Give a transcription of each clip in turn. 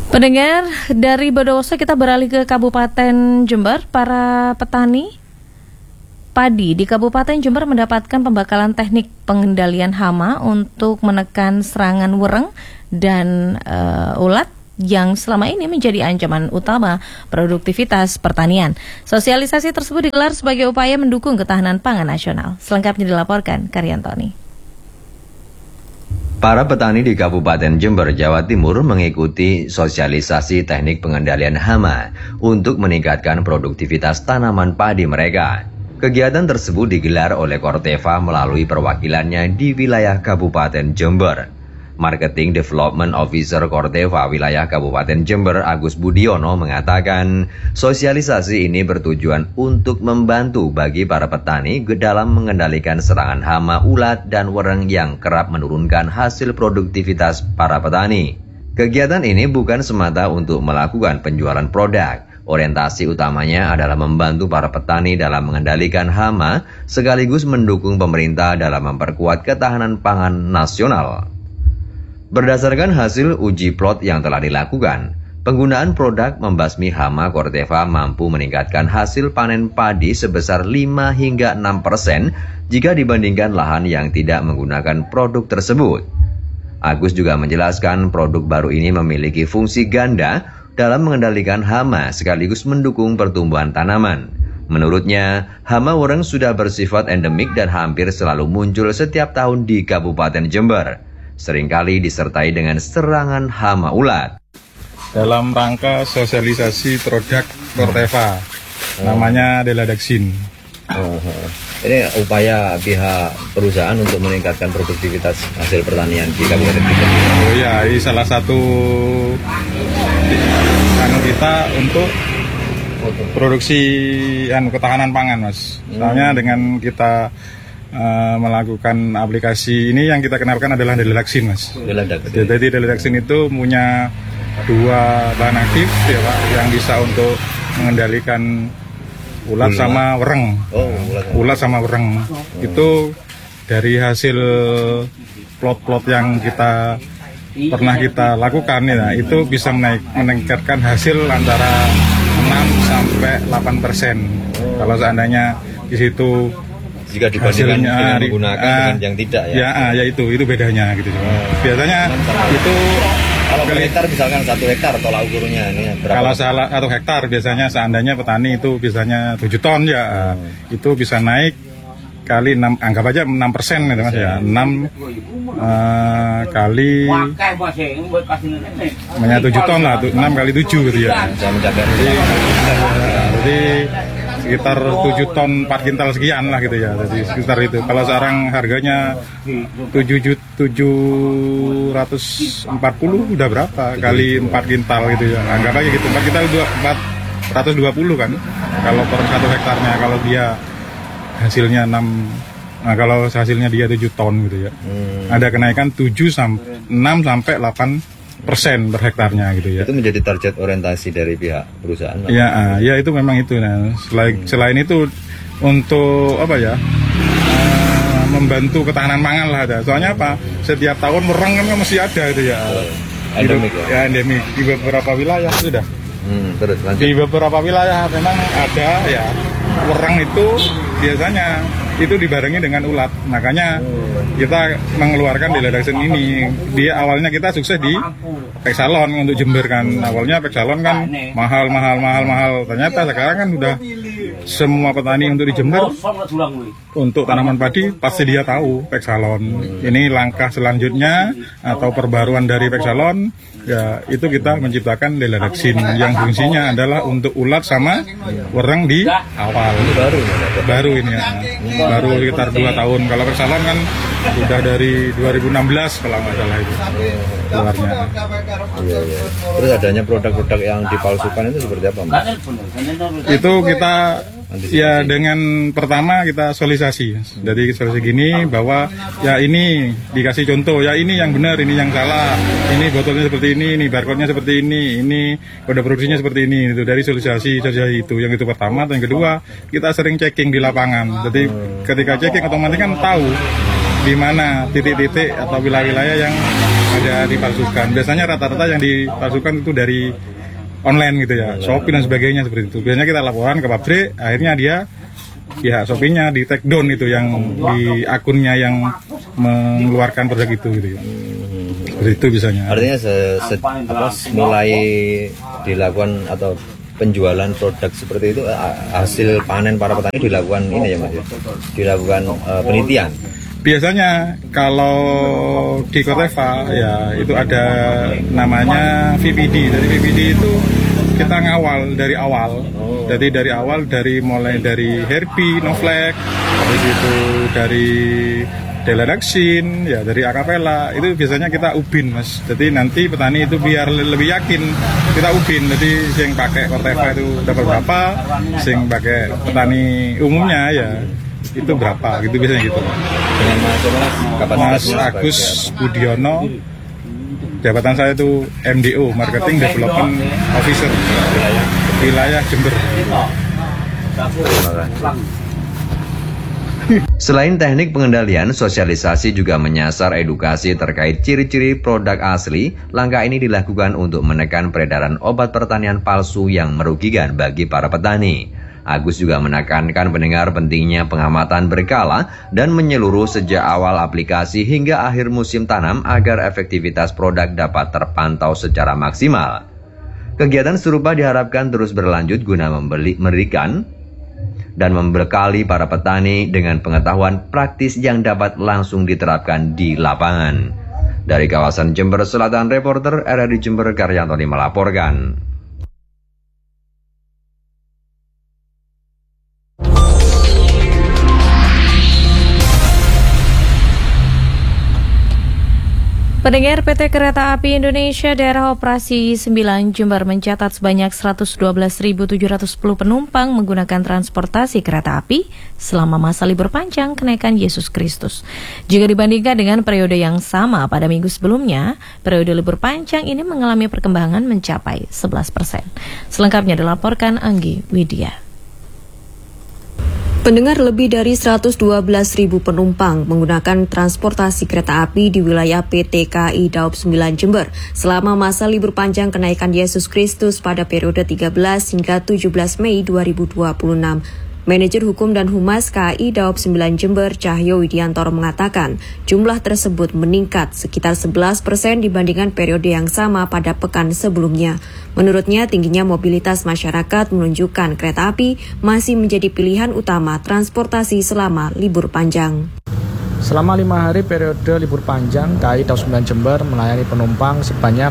Pendengar, dari Bondowoso kita beralih ke Kabupaten Jember. Para petani padi di Kabupaten Jember mendapatkan pembekalan teknik pengendalian hama untuk menekan serangan wereng dan ulat yang selama ini menjadi ancaman utama produktivitas pertanian. Sosialisasi tersebut digelar sebagai upaya mendukung ketahanan pangan nasional. Selengkapnya dilaporkan Karyantoni. Para petani di Kabupaten Jember, Jawa Timur mengikuti sosialisasi teknik pengendalian hama untuk meningkatkan produktivitas tanaman padi mereka. Kegiatan tersebut digelar oleh Corteva melalui perwakilannya di wilayah Kabupaten Jember. Marketing Development Officer Corteva wilayah Kabupaten Jember, Agus Budiono, mengatakan sosialisasi ini bertujuan untuk membantu bagi para petani dalam mengendalikan serangan hama, ulat, dan wereng yang kerap menurunkan hasil produktivitas para petani. Kegiatan ini bukan semata untuk melakukan penjualan produk. Orientasi utamanya adalah membantu para petani dalam mengendalikan hama, sekaligus mendukung pemerintah dalam memperkuat ketahanan pangan nasional. Berdasarkan hasil uji plot yang telah dilakukan, penggunaan produk membasmi hama Corteva mampu meningkatkan hasil panen padi sebesar 5 hingga 6% jika dibandingkan lahan yang tidak menggunakan produk tersebut. Agus juga menjelaskan produk baru ini memiliki fungsi ganda dalam mengendalikan hama sekaligus mendukung pertumbuhan tanaman. Menurutnya, hama wereng sudah bersifat endemik dan hampir selalu muncul setiap tahun di Kabupaten Jember. Seringkali disertai dengan serangan hama ulat. Dalam rangka sosialisasi produk Corteva, namanya Deladaxin. Ini upaya pihak perusahaan untuk meningkatkan produktivitas hasil pertanian di Kabupaten Jember. Oh ya, ini salah satu kita untuk produksi ketahanan pangan, Mas. Soalnya dengan kita melakukan aplikasi ini yang kita kenalkan adalah Deladaxin, Mas. Jadi Deladaxin itu punya dua bahan aktif ya Pak, yang bisa untuk mengendalikan ulat sama wereng. Ulat sama wereng. Itu dari hasil plot-plot yang kita pernah kita lakukan ya, itu bisa meningkatkan hasil antara 6 sampai 8%. Kalau seandainya di situ jika dibandingkan dengan menggunakan dengan yang tidak ya. Ya itu bedanya gitu. Biasanya itu kalau per hektar misalkan 1 hektar tolak ukurnya ini berapa? Kalau 1 hektar biasanya seandainya petani itu biasanya 7 ton ya. Itu bisa naik kali 6, anggap aja 6% gitu Mas ya. 6 kali 7 ton lah, 6 kali 7 gitu ya. Bisa mencapai. Jadi sekitar 7 ton 4 kintal sekian lah gitu ya. Jadi sekitar itu. Kalau sekarang harganya 740 udah berapa kali 4 kintal gitu ya. Anggap aja gitu. 4 kintal 420 kan. Kalau per 1 hektarnya, kalau dia hasilnya 6, nah kalau hasilnya dia 7 ton gitu ya. Ada kenaikan 6 sampai 8% per hektarnya gitu ya. Itu menjadi target orientasi dari pihak perusahaan. Ya itu memang itu. Nah, selain itu untuk apa ya? Membantu ketahanan pangan lah ada. Soalnya apa? Setiap tahun wereng kan mesti ada itu ya. Endemik ya. Endemik di beberapa wilayah sudah. Terus lanjut. Di beberapa wilayah memang ada ya. Wereng itu biasanya itu dibarengi dengan ulat. Makanya kita mengeluarkan Deladaxin ini. Dia awalnya kita sukses di Pexalon untuk Jember kan. Awalnya Pexalon kan mahal. Ternyata sekarang kan udah semua petani untuk di Jember untuk tanaman padi pasti dia tahu Pexalon. Ini langkah selanjutnya atau perbaruan dari Pexalon. Ya, itu kita menciptakan Deladaxin yang fungsinya adalah untuk ulat sama wereng di awal. Baru ini ya. Baru sekitar 2 tahun. Kalau Pexalon kan sudah dari 2016 kalau nggak salah itu keluarnya. Iya. Terus adanya produk-produk yang dipalsukan itu seperti apa, Mas? Itu kita ya dengan pertama kita sosialisasi. Dari sosialisasi gini bahwa ya ini dikasih contoh, ya ini yang benar, ini yang salah, ini botolnya seperti ini barcode-nya seperti ini kode produksinya seperti ini. Itu dari sosialisasi itu. Yang itu pertama, dan yang kedua kita sering checking di lapangan. Jadi ketika checking otomatis kan tahu di mana titik-titik atau wilayah-wilayah yang ada dipalsukan. Biasanya rata-rata yang dipalsukan itu dari online gitu ya, Shopee dan sebagainya seperti itu. Biasanya kita laporan ke pabrik, akhirnya dia ya Shopee-nya di take down itu yang di akunnya yang mengeluarkan produk itu gitu ya. Seperti itu biasanya. Artinya mulai dilakukan atau penjualan produk seperti itu, hasil panen para petani dilakukan ini ya Mas ya? Dilakukan penelitian. Biasanya kalau di Corteva ya itu ada namanya VPD. Jadi VPD itu kita ngawal dari awal. Jadi dari mulai dari Herbie, Novlek, habis itu dari Deladaxin, ya dari Acapella, itu biasanya kita ubin Mas. Jadi nanti petani itu biar lebih yakin kita ubin. Jadi yang pakai Corteva itu dapat berapa, yang pakai petani umumnya ya itu berapa, gitu biasanya gitu. Dengan Mas Agus Budiono, jabatan saya itu MDO, Marketing Development Officer, wilayah Jember. Selain teknik pengendalian, sosialisasi juga menyasar edukasi terkait ciri-ciri produk asli. Langkah ini dilakukan untuk menekan peredaran obat pertanian palsu yang merugikan bagi para petani. Agus juga menekankan pendengar pentingnya pengamatan berkala dan menyeluruh sejak awal aplikasi hingga akhir musim tanam agar efektivitas produk dapat terpantau secara maksimal. Kegiatan serupa diharapkan terus berlanjut guna memberikan dan membekali para petani dengan pengetahuan praktis yang dapat langsung diterapkan di lapangan. Dari kawasan Jember Selatan, reporter RRI Jember Karyantoni melaporkan. Pendengar, PT Kereta Api Indonesia Daerah Operasi 9 Jember mencatat sebanyak 112.710 penumpang menggunakan transportasi kereta api selama masa libur panjang kenaikan Yesus Kristus. Jika dibandingkan dengan periode yang sama pada minggu sebelumnya, periode libur panjang ini mengalami perkembangan mencapai 11%. Selengkapnya dilaporkan Anggi Widya. Pendengar, lebih dari 112.000 penumpang menggunakan transportasi kereta api di wilayah PT KAI Daob 9 Jember selama masa libur panjang kenaikan Yesus Kristus pada periode 13 hingga 17 Mei 2026. Manajer Hukum dan Humas KAI Daob 9 Jember, Cahyo Widiantoro mengatakan jumlah tersebut meningkat sekitar 11% dibandingkan periode yang sama pada pekan sebelumnya. Menurutnya, tingginya mobilitas masyarakat menunjukkan kereta api masih menjadi pilihan utama transportasi selama libur panjang. Selama 5 hari periode libur panjang, KAI Daob 9 Jember melayani penumpang sebanyak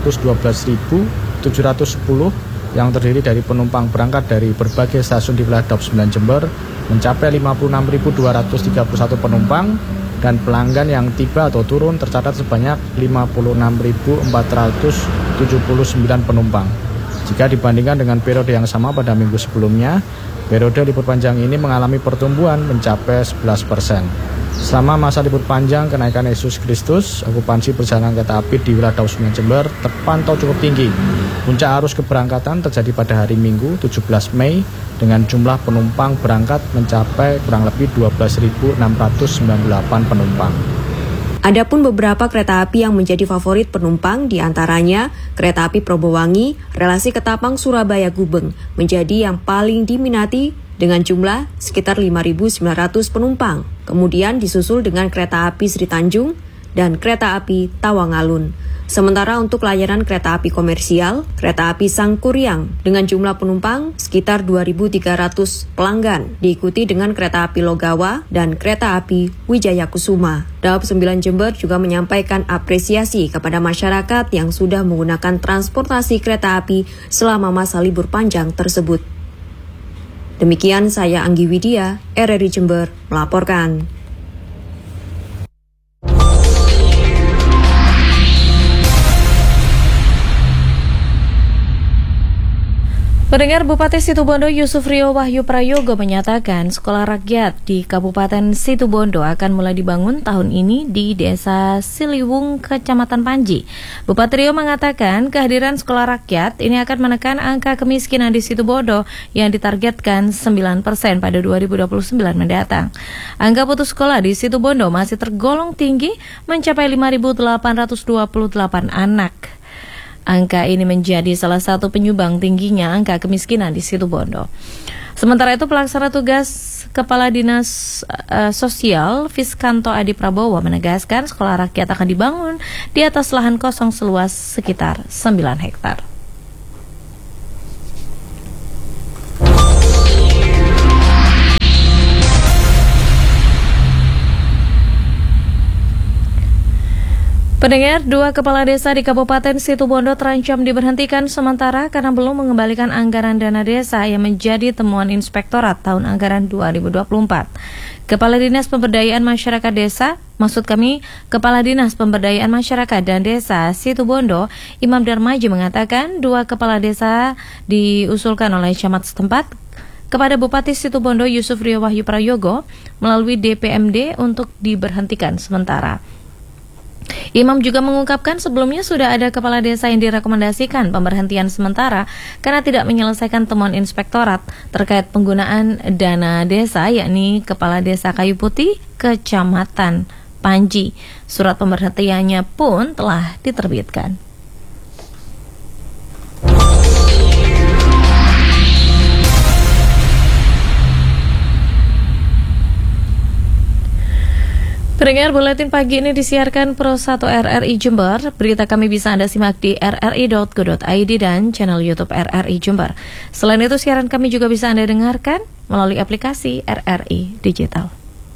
112.710 yang terdiri dari penumpang berangkat dari berbagai stasiun di wilayah Daob 9 Jember mencapai 56.231 penumpang, dan pelanggan yang tiba atau turun tercatat sebanyak 56.479 penumpang. Jika dibandingkan dengan periode yang sama pada minggu sebelumnya, periode libur panjang ini mengalami pertumbuhan mencapai 11%. Selama masa libur panjang kenaikan Yesus Kristus, okupansi perjalanan kereta api di wilayah Daob 9 Jember terpantau cukup tinggi. Puncak arus keberangkatan terjadi pada hari Minggu 17 Mei dengan jumlah penumpang berangkat mencapai kurang lebih 12.698 penumpang. Adapun beberapa kereta api yang menjadi favorit penumpang, diantaranya kereta api Probowangi, relasi Ketapang Surabaya Gubeng, menjadi yang paling diminati dengan jumlah sekitar 5.900 penumpang. Kemudian disusul dengan kereta api Sri Tanjung dan kereta api Tawangalun. Sementara untuk layanan kereta api komersial, kereta api Sangkuriang dengan jumlah penumpang sekitar 2.300 pelanggan, diikuti dengan kereta api Logawa dan kereta api Wijaya Kusuma. Daob 9 Jember juga menyampaikan apresiasi kepada masyarakat yang sudah menggunakan transportasi kereta api selama masa libur panjang tersebut. Demikian saya Anggi Widya, RRI Jember, melaporkan. Pendengar, Bupati Situbondo Yusufrio Wahyu Prayogo menyatakan sekolah rakyat di Kabupaten Situbondo akan mulai dibangun tahun ini di Desa Siliwung, Kecamatan Panji. Bupati Rio mengatakan kehadiran sekolah rakyat ini akan menekan angka kemiskinan di Situbondo yang ditargetkan 9% pada 2029 mendatang. Angka putus sekolah di Situbondo masih tergolong tinggi mencapai 5.828 anak. Angka ini menjadi salah satu penyumbang tingginya angka kemiskinan di Situbondo. Sementara itu, pelaksana tugas Kepala Dinas Sosial Fiskanto Adi Prabowo menegaskan sekolah rakyat akan dibangun di atas lahan kosong seluas sekitar 9 hektar. Pendengar, 2 kepala desa di Kabupaten Situbondo terancam diberhentikan sementara karena belum mengembalikan anggaran dana desa yang menjadi temuan Inspektorat tahun anggaran 2024. Kepala Dinas Pemberdayaan Masyarakat Desa, Kepala Dinas Pemberdayaan Masyarakat dan Desa Situbondo, Imam Darmaji mengatakan 2 kepala desa diusulkan oleh camat setempat kepada Bupati Situbondo Yusufrio Wahyu Prayogo melalui DPMD untuk diberhentikan sementara. Imam juga mengungkapkan sebelumnya sudah ada kepala desa yang direkomendasikan pemberhentian sementara karena tidak menyelesaikan temuan inspektorat terkait penggunaan dana desa, yakni Kepala Desa Kayu Putih, Kecamatan Panji. Surat pemberhentiannya pun telah diterbitkan. Pendengar, buletin pagi ini disiarkan Pro 1 RRI Jember. Berita kami bisa Anda simak di rri.go.id dan channel YouTube RRI Jember. Selain itu, siaran kami juga bisa Anda dengarkan melalui aplikasi RRI Digital.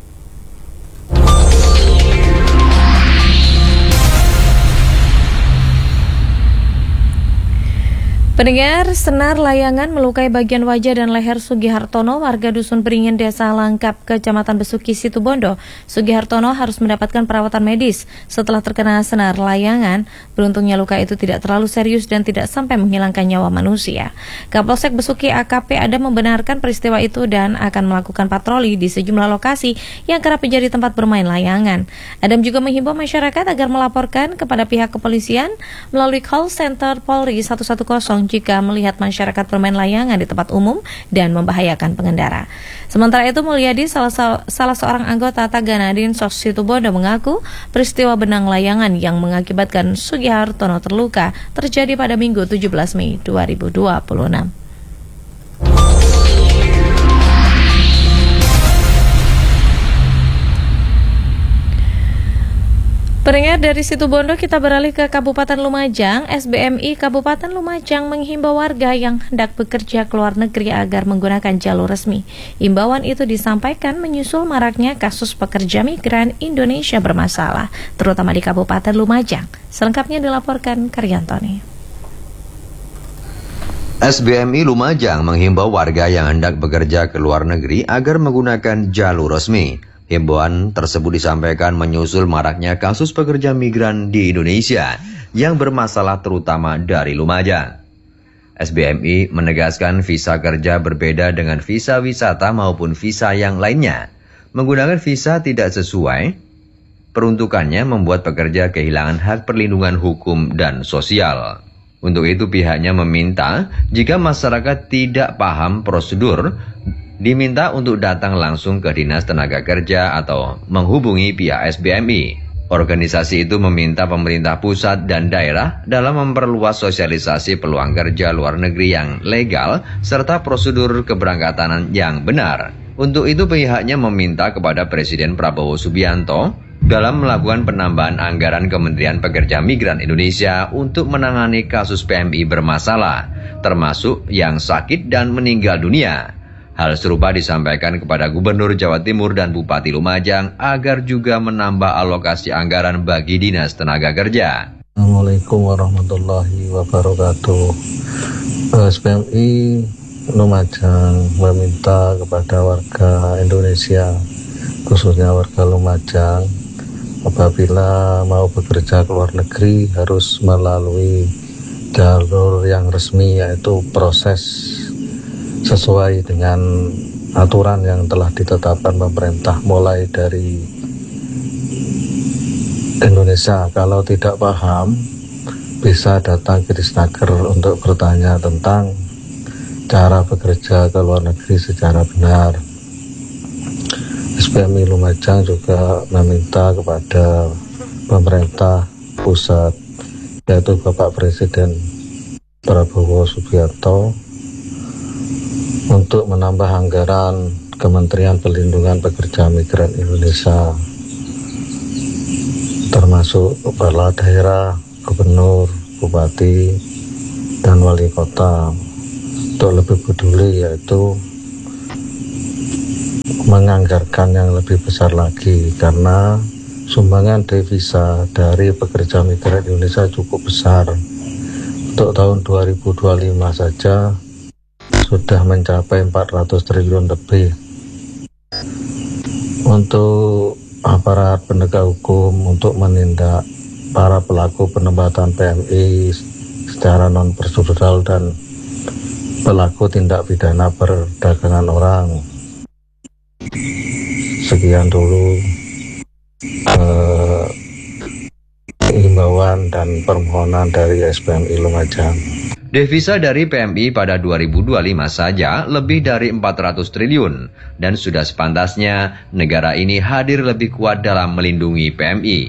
Pendengar, senar layangan melukai bagian wajah dan leher Sugihartono, warga Dusun Beringin, Desa Langkap, Kecamatan Besuki, Situbondo. Sugihartono harus mendapatkan perawatan medis setelah terkena senar layangan. Beruntungnya luka itu tidak terlalu serius dan tidak sampai menghilangkan nyawa manusia. Kapolsek Besuki AKP Adam membenarkan peristiwa itu dan akan melakukan patroli di sejumlah lokasi yang kerap menjadi tempat bermain layangan. Adam juga menghimbau masyarakat agar melaporkan kepada pihak kepolisian melalui call center Polri 110 jika melihat masyarakat bermain layangan di tempat umum dan membahayakan pengendara. Sementara itu, Mulyadi, salah seorang anggota Tagana Dinsos Situbondo, mengaku peristiwa benang layangan yang mengakibatkan Sugihartono terluka terjadi pada Minggu 17 Mei 2026. Pendengar, dari Situbondo kita beralih ke Kabupaten Lumajang. SBMI Kabupaten Lumajang menghimbau warga yang hendak bekerja ke luar negeri agar menggunakan jalur resmi. Himbauan itu disampaikan menyusul maraknya kasus pekerja migran Indonesia bermasalah, terutama di Kabupaten Lumajang. Selengkapnya dilaporkan Karyantoni. SBMI Lumajang menghimbau warga yang hendak bekerja ke luar negeri agar menggunakan jalur resmi. Himbauan tersebut disampaikan menyusul maraknya kasus pekerja migran di Indonesia yang bermasalah terutama dari Lumajang. SBMI menegaskan visa kerja berbeda dengan visa wisata maupun visa yang lainnya. Menggunakan visa tidak sesuai peruntukannya membuat pekerja kehilangan hak perlindungan hukum dan sosial. Untuk itu pihaknya meminta jika masyarakat tidak paham prosedur, diminta untuk datang langsung ke Dinas Tenaga Kerja atau menghubungi pihak SBMI. Organisasi itu meminta pemerintah pusat dan daerah dalam memperluas sosialisasi peluang kerja luar negeri yang legal serta prosedur keberangkatan yang benar. Untuk itu pihaknya meminta kepada Presiden Prabowo Subianto dalam melakukan penambahan anggaran Kementerian Pekerja Migran Indonesia untuk menangani kasus PMI bermasalah, termasuk yang sakit dan meninggal dunia. Hal serupa disampaikan kepada Gubernur Jawa Timur dan Bupati Lumajang agar juga menambah alokasi anggaran bagi Dinas Tenaga Kerja. Assalamualaikum warahmatullahi wabarakatuh. SPMI Lumajang meminta kepada warga Indonesia, khususnya warga Lumajang, apabila mau bekerja ke luar negeri harus melalui jalur yang resmi, yaitu proses sesuai dengan aturan yang telah ditetapkan pemerintah mulai dari Indonesia. Kalau tidak paham, bisa datang ke Disnaker untuk bertanya tentang cara bekerja ke luar negeri secara benar. SPMI Lumajang juga meminta kepada pemerintah pusat, yaitu Bapak Presiden Prabowo Subianto, untuk menambah anggaran Kementerian Perlindungan Pekerja Migran Indonesia, termasuk kepala daerah, gubernur, bupati, dan wali kota, untuk lebih peduli, yaitu menganggarkan yang lebih besar lagi, karena sumbangan devisa dari pekerja migran Indonesia cukup besar. Untuk tahun 2025 saja sudah mencapai 400 triliun lebih. Untuk aparat penegak hukum untuk menindak para pelaku penempatan PMI secara non-prosedural dan pelaku tindak pidana perdagangan orang. Sekian dulu himbauan dan permohonan dari SPMI Lumajang. Devisa dari PMI pada 2025 saja lebih dari 400 triliun dan sudah sepantasnya negara ini hadir lebih kuat dalam melindungi PMI.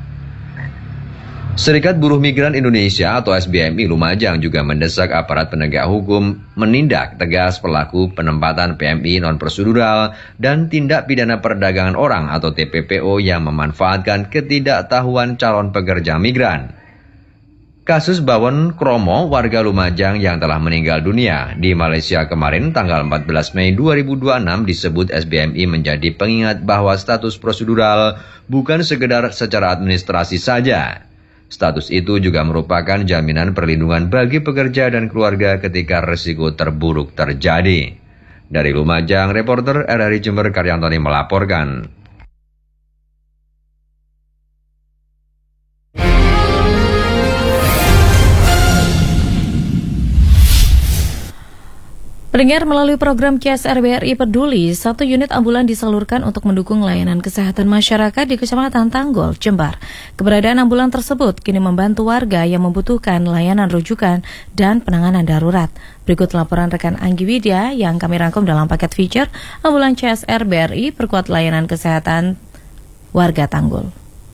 Serikat Buruh Migran Indonesia atau SBMI Lumajang juga mendesak aparat penegak hukum menindak tegas pelaku penempatan PMI non-prosedural dan tindak pidana perdagangan orang atau TPPO yang memanfaatkan ketidaktahuan calon pekerja migran. Kasus Bawon Kromo, warga Lumajang yang telah meninggal dunia di Malaysia kemarin tanggal 14 Mei 2026 disebut SBMI menjadi pengingat bahwa status prosedural bukan sekedar secara administrasi saja. Status itu juga merupakan jaminan perlindungan bagi pekerja dan keluarga ketika risiko terburuk terjadi. Dari Lumajang, reporter RRI Jember Karyantoni melaporkan. Pendengar, melalui program CSR BRI Peduli, 1 unit ambulan disalurkan untuk mendukung layanan kesehatan masyarakat di Kecamatan Tanggul, Jember. Keberadaan ambulan tersebut kini membantu warga yang membutuhkan layanan rujukan dan penanganan darurat. Berikut laporan rekan Anggi Widya yang kami rangkum dalam paket feature Ambulan CSR BRI Perkuat Layanan Kesehatan Warga Tanggul.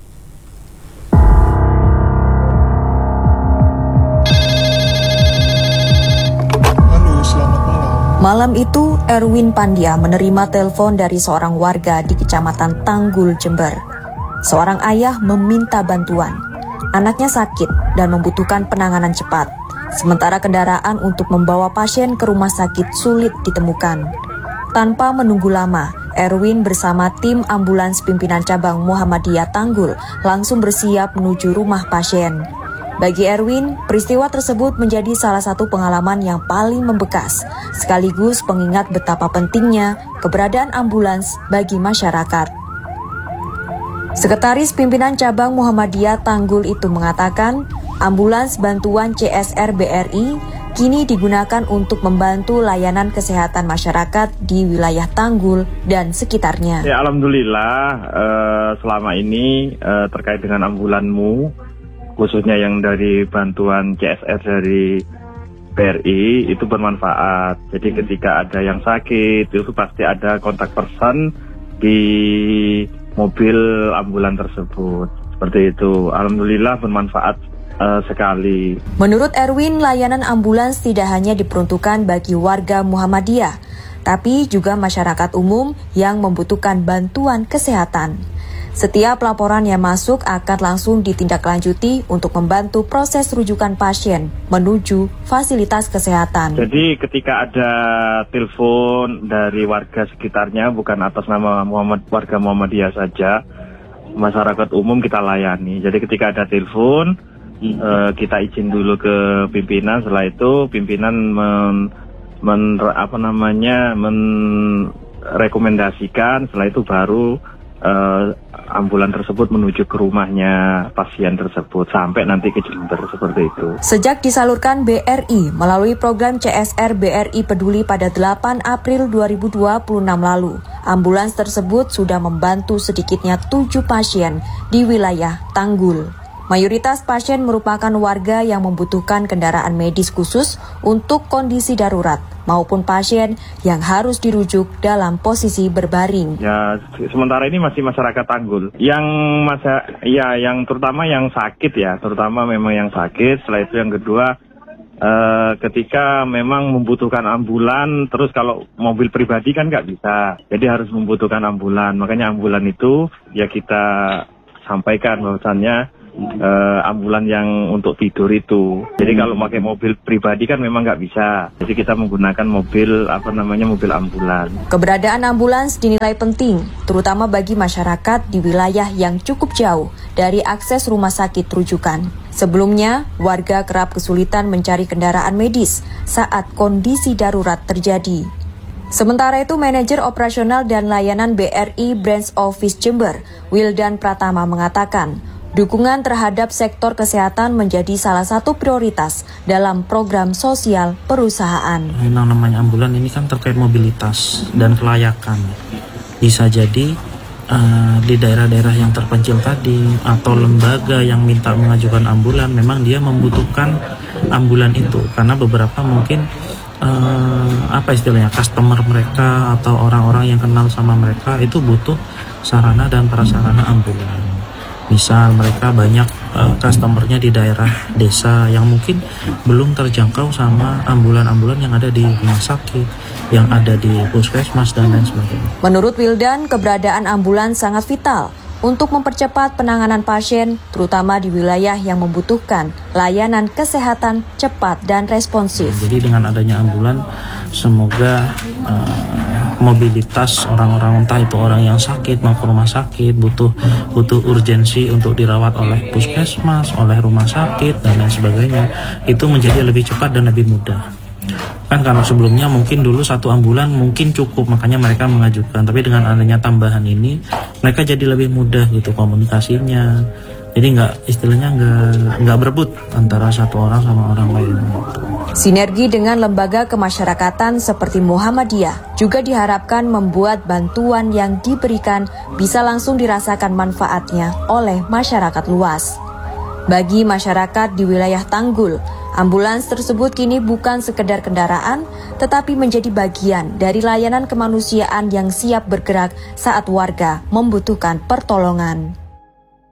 Malam itu, Erwin Pandia menerima telepon dari seorang warga di Kecamatan Tanggul, Jember. Seorang ayah meminta bantuan. Anaknya sakit dan membutuhkan penanganan cepat. Sementara kendaraan untuk membawa pasien ke rumah sakit sulit ditemukan. Tanpa menunggu lama, Erwin bersama tim ambulans pimpinan cabang Muhammadiyah Tanggul langsung bersiap menuju rumah pasien. Bagi Erwin, peristiwa tersebut menjadi salah satu pengalaman yang paling membekas, sekaligus pengingat betapa pentingnya keberadaan ambulans bagi masyarakat. Sekretaris Pimpinan Cabang Muhammadiyah Tanggul itu mengatakan, ambulans bantuan CSR BRI kini digunakan untuk membantu layanan kesehatan masyarakat di wilayah Tanggul dan sekitarnya. Ya, alhamdulillah selama ini terkait dengan ambulanmu, khususnya yang dari bantuan CSR dari BRI itu bermanfaat. Jadi ketika ada yang sakit itu pasti ada kontak person di mobil ambulan tersebut. Seperti itu. Alhamdulillah bermanfaat sekali. Menurut Erwin, layanan ambulans tidak hanya diperuntukkan bagi warga Muhammadiyah, tapi juga masyarakat umum yang membutuhkan bantuan kesehatan. Setiap laporan yang masuk akan langsung ditindaklanjuti untuk membantu proses rujukan pasien menuju fasilitas kesehatan. Jadi ketika ada telepon dari warga sekitarnya, bukan atas nama warga Muhammadiyah saja, masyarakat umum kita layani. Jadi ketika ada telepon, kita izin dulu ke pimpinan. Setelah itu pimpinan merekomendasikan. Setelah itu baru ambulan tersebut menuju ke rumahnya pasien tersebut sampai nanti ke Jember, seperti itu. Sejak disalurkan BRI melalui program CSR BRI Peduli pada 8 April 2026 lalu, ambulans tersebut sudah membantu sedikitnya 7 pasien di wilayah Tanggul. Mayoritas pasien merupakan warga yang membutuhkan kendaraan medis khusus untuk kondisi darurat maupun pasien yang harus dirujuk dalam posisi berbaring. Ya, sementara ini masih masyarakat Tanggul. Yang terutama yang sakit ya, terutama memang yang sakit. Setelah itu yang kedua, ketika memang membutuhkan ambulan, terus kalau mobil pribadi kan nggak bisa, jadi harus membutuhkan ambulan. Makanya ambulan itu ya kita sampaikan bahwasannya ambulan yang untuk tidur itu. Jadi kalau pakai mobil pribadi kan memang nggak bisa. Jadi kita menggunakan mobil mobil ambulan. Keberadaan ambulans dinilai penting, terutama bagi masyarakat di wilayah yang cukup jauh dari akses rumah sakit rujukan. Sebelumnya, warga kerap kesulitan mencari kendaraan medis saat kondisi darurat terjadi. Sementara itu, Manajer Operasional dan Layanan BRI Branch Office Jember, Wildan Pratama mengatakan, dukungan terhadap sektor kesehatan menjadi salah satu prioritas dalam program sosial perusahaan. Yang namanya ambulan ini kan terkait mobilitas dan kelayakan. Bisa jadi di daerah-daerah yang terpencil tadi atau lembaga yang minta mengajukan ambulan memang dia membutuhkan ambulan itu karena beberapa mungkin customer mereka atau orang-orang yang kenal sama mereka itu butuh sarana dan prasarana ambulan. Misal mereka banyak customernya di daerah desa yang mungkin belum terjangkau sama ambulan-ambulan yang ada di rumah sakit, yang ada di puskesmas dan lain sebagainya. Menurut Wildan, keberadaan ambulans sangat vital untuk mempercepat penanganan pasien, terutama di wilayah yang membutuhkan layanan kesehatan cepat dan responsif. Jadi dengan adanya ambulan, semoga mobilitas orang-orang, entah itu orang yang sakit mau ke rumah sakit, butuh urgensi untuk dirawat oleh puskesmas, oleh rumah sakit dan lain sebagainya, itu menjadi lebih cepat dan lebih mudah. Kan karena sebelumnya mungkin dulu satu ambulan mungkin cukup, makanya mereka mengajukan, tapi dengan adanya tambahan ini mereka jadi lebih mudah gitu komunikasinya. Jadi nggak berebut antara satu orang sama orang lain. Sinergi dengan lembaga kemasyarakatan seperti Muhammadiyah juga diharapkan membuat bantuan yang diberikan bisa langsung dirasakan manfaatnya oleh masyarakat luas. Bagi masyarakat di wilayah Tanggul, ambulans tersebut kini bukan sekedar kendaraan, tetapi menjadi bagian dari layanan kemanusiaan yang siap bergerak saat warga membutuhkan pertolongan.